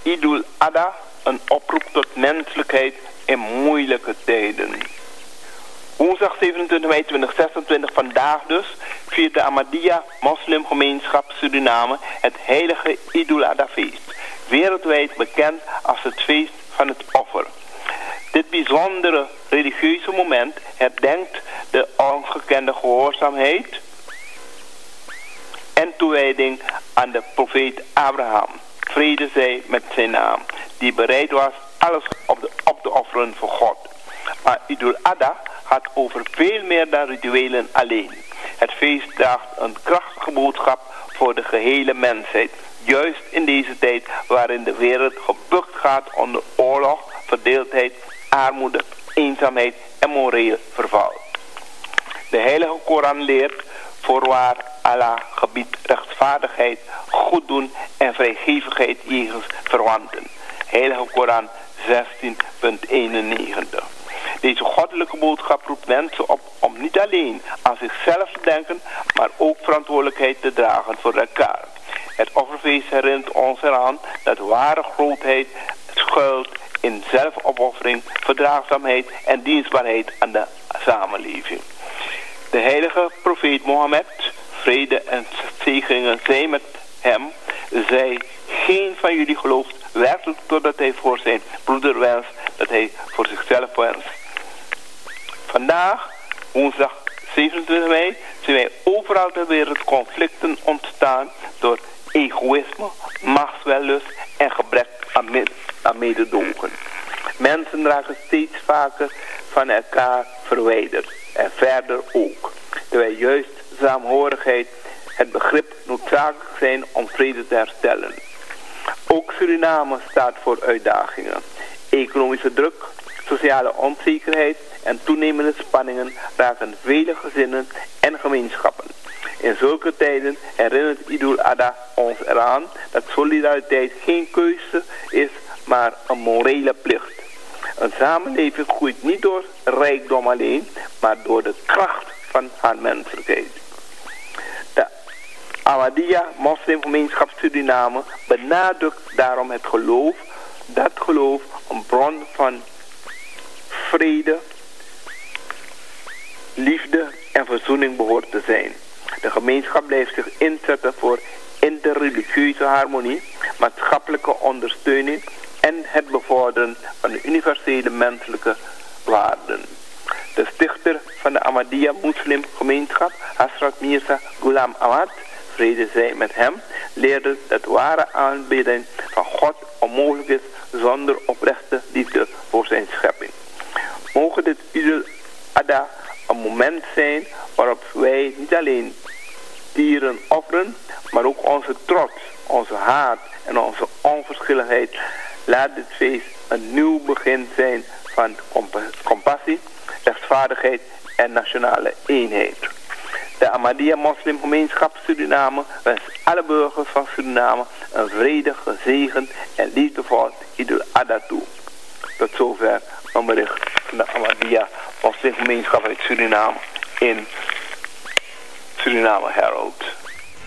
Idul Adha, een oproep tot menselijkheid in moeilijke tijden. Woensdag 27 mei 2026, vandaag dus, viert de Ahmadiyya Moslimgemeenschap Suriname het heilige Idul Adha feest. Wereldwijd bekend als het feest van het offer. Dit bijzondere religieuze moment herdenkt de ongekende gehoorzaamheid en toewijding aan de profeet Abraham, vrede zij met zijn naam, die bereid was alles op te offeren voor God. Maar Idul Adha gaat over veel meer dan rituelen alleen. Het feest draagt een krachtige boodschap voor de gehele mensheid. Juist in deze tijd waarin de wereld gebukt gaat onder oorlog, verdeeldheid, armoede, eenzaamheid en moreel verval. De heilige Koran leert: voorwaar, Allah gebiedt rechtvaardigheid, goeddoen en vrijgevigheid jegens verwanten. Heilige Koran 16:91. Deze goddelijke boodschap roept mensen op om niet alleen aan zichzelf te denken, maar ook verantwoordelijkheid te dragen voor elkaar. Het offerfeest herinnert ons eraan dat ware grootheid schuilt in zelfopoffering, verdraagzaamheid en dienstbaarheid aan de samenleving. De heilige profeet Mohammed, vrede en zegeningen zijn met hem, zei: geen van jullie gelooft werkelijk totdat hij voor zijn broeder wenst dat hij voor zichzelf wenst. Vandaag, woensdag 27 mei, zien wij overal ter wereld conflicten ontstaan door egoïsme, machtswellust en gebrek aan mededogen. Mensen raken steeds vaker van elkaar verwijderd en verder ook. Terwijl juist saamhorigheid het begrip noodzakelijk zijn om vrede te herstellen. Ook Suriname staat voor uitdagingen. Economische druk, sociale onzekerheid en toenemende spanningen raken vele gezinnen en gemeenschappen. In zulke tijden herinnert Idul Adha ons eraan dat solidariteit geen keuze is, maar een morele plicht. Een samenleving groeit niet door rijkdom alleen, maar door de kracht van haar menselijkheid. De Ahmadiyya Moslimgemeenschap Suriname benadrukt daarom het geloof, dat geloof een bron van vrede, liefde en verzoening behoort te zijn. De gemeenschap blijft zich inzetten voor interreligieuze harmonie, maatschappelijke ondersteuning en het bevorderen van de universele menselijke waarden. De stichter van de Ahmadiyya Moslimgemeenschap, Hazrat Mirza Ghulam Ahmad, vrede zij met hem, leerde dat ware aanbidding van God onmogelijk is zonder oprechte liefde voor zijn schepping. Mogen dit Idul Adha een moment zijn waarop wij niet alleen dieren offeren, maar ook onze trots, onze haat en onze onverschilligheid. Laat dit feest een nieuw begin zijn van compassie, rechtvaardigheid en nationale eenheid. De Ahmadiyya Moslimgemeenschap Suriname wenst alle burgers van Suriname een vredig, gezegend en liefdevol Idul Adha toe. Tot zover een bericht van de Ahmadiyya Moslimgemeenschap uit Suriname in Suriname Herald.